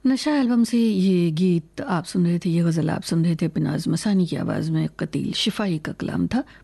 नशा एल्बम से ये गीत आप सुन रहे थे, ये गज़ल आप सुन रहे थे पिनाज मसानी की आवाज़ में। कतील शिफाई का कलाम था।